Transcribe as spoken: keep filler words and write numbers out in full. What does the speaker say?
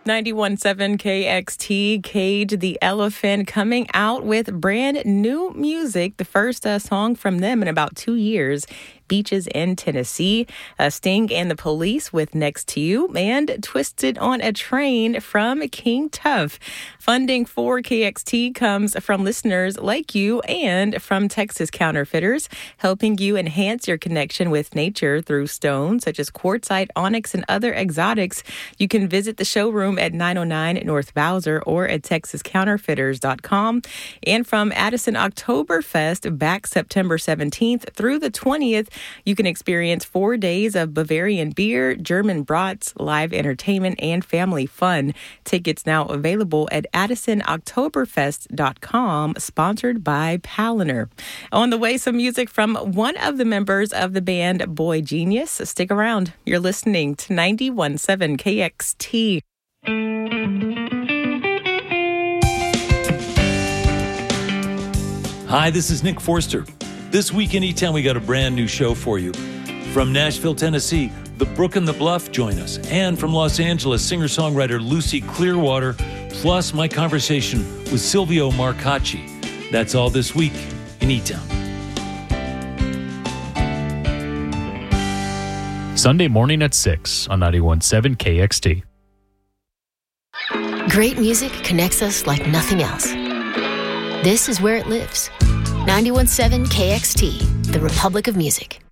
ninety-one point seven K X T, Cage the Elephant, coming out with brand new music. The first uh, song from them in about two years. Beaches in Tennessee, uh, Sting and the Police with Next to You, and Twisted on a Train from King Tuff. Funding for K X T comes from listeners like you and from Texas Counterfeiters, helping you enhance your connection with nature through stones such as quartzite, onyx, and other exotics. You can visit the showroom at nine oh nine North Bowser or at texas counterfeiters dot com. And from Addison Oktoberfest, back September seventeenth through the twentieth, you can experience four days of Bavarian beer, German brats, live entertainment, and family fun. Tickets now available at addison oktoberfest dot com, sponsored by Palantir. On the way, some music from one of the members of the band Boy Genius. Stick around. You're listening to ninety-one point seven K X T. Hi, this is Nick Forster. This week in E-Town, we got a brand new show for you. From Nashville, Tennessee, the Brook and the Bluff join us. And from Los Angeles, singer-songwriter Lucy Clearwater, plus my conversation with Silvio Marcacci. That's all this week in E-Town. Sunday morning at six on ninety-one point seven K X T. Great music connects us like nothing else. This is where it lives. ninety-one point seven K X T, the Republic of Music.